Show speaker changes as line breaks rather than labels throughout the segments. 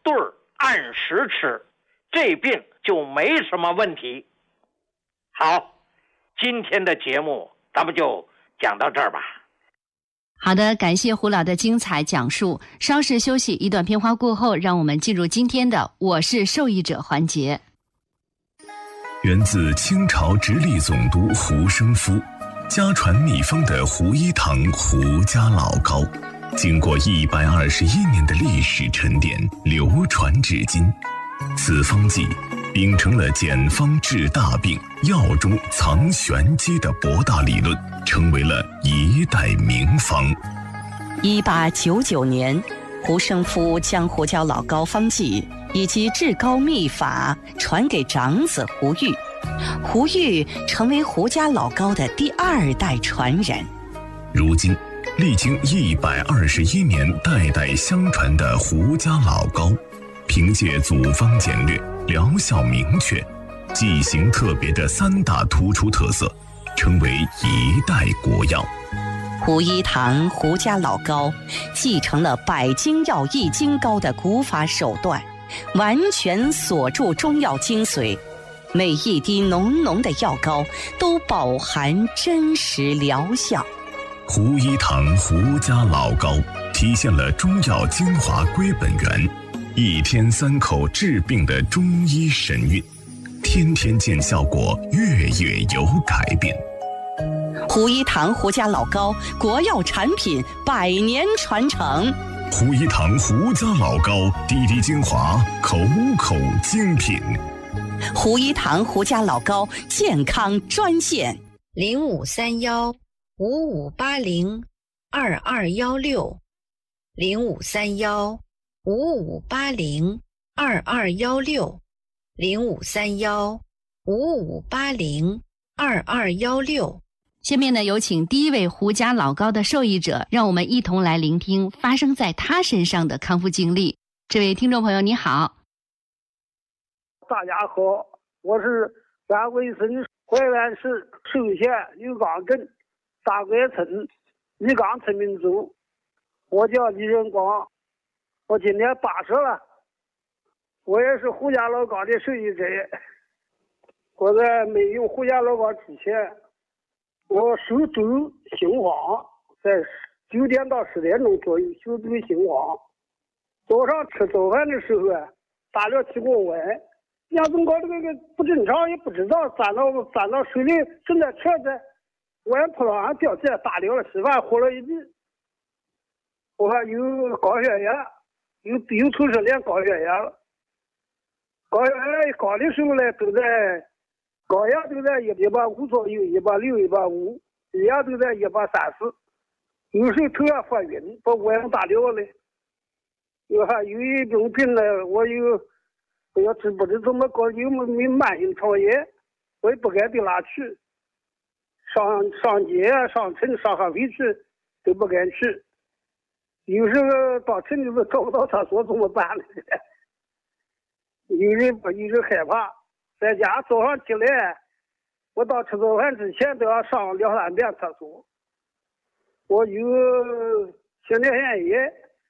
对儿按时吃，这病就没什么问题。好，今天的节目咱们就讲到这儿吧。
好的，感谢胡老的精彩讲述。稍事休息，一段片花过后，让我们进入今天的我是受益者环节。
源自清朝直隶总督胡生夫，家传秘方的胡一堂胡家老膏，经过121年的历史沉淀，流传至今。此方剂秉承了简方治大病、药中藏玄机的博大理论，成为了一代名方。
1899年，胡生夫将胡椒老膏方剂以及治膏秘法传给长子胡玉，胡玉成为胡家老膏的第2代传人。
如今，历经121年代代相传的胡家老膏，凭借组方简略、疗效明确、剂型特别的3大突出特色，成为一代国药。
胡一堂胡家老膏继承了百金药易筋膏的古法手段，完全锁住中药精髓，每一滴浓浓的药膏都饱含真实疗效。
胡一堂胡家老膏体现了中药精华归本源，1天3口治病的中医神韵，天天见效果，月月有改变。
胡一堂胡家老膏，国药产品100年传承。
胡一堂胡家老膏，滴滴精华，口口精品。
胡一堂胡家老膏健康专线
0531-5580-2216，0531-5580-2216。下面呢，有请第一位胡家老膏的受益者，让我们一同来聆听发生在他身上的康复经历。这位听众朋友你好。
大家好，我是安徽省怀远市寿县刘岗镇大拐村李岗村民族，我叫李仁光，我今年80了，我也是胡家老膏的受益者。我在没用胡家老膏之前，我手抖心慌，在9点到10点钟左右手抖心慌。早上吃早饭的时候打了体温问，伢怎么搞这个不正常也不知道，站到水里正在车在我也扑上掉下打流了稀饭活了一地。我还有高血压，有头是连高血压了。高血压高的时候呢，高压都在150左右，160、150，低压都在130。有时候头也发晕，把我也打掉了。还有一种病呢，我要知不知怎么搞，有没慢性肠炎，我也不敢到哪去，上街上城上下回去都不敢去。有时候到城里头找不到厕所怎么办呢？有人害怕，在家早上起来，我到吃早饭之前都要上2、3遍厕所。我有前列腺炎，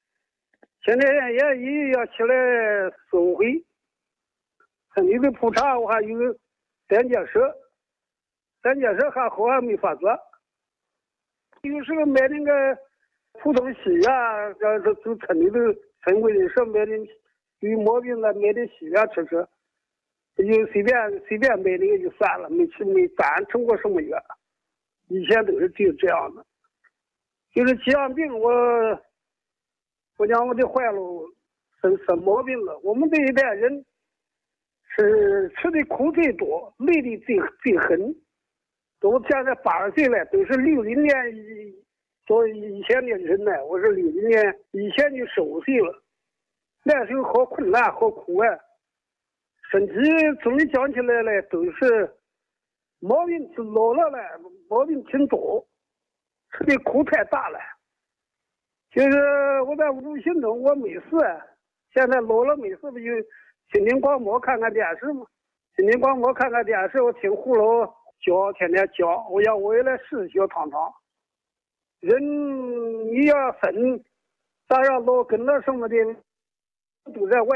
也要起来4、5回。身体的普查我还有胆结石还好，还没发作。有时候买那个普通西药，就村里头村委人说买的有毛病了，买点西药吃，就随便买那个就算了，没反成过什么药。以前都是这样的，就是这样病我讲我就坏了，生毛病了。我们这一代人是吃的苦最多，累的最狠。都现在80岁了，都是60年做以前的人呢。我是60年以前就15岁了，那时候好困难，好苦啊。身体总的讲起来呢，都是毛病老了呢，毛病挺多，吃的苦太大了。就是我在无形中我没事，现在老了没事不就听听广播看看电视吗？听听广播看看电视，我听胡老教，天天教，我也来试学尝尝。人你要生，咱要老跟了什么的都在外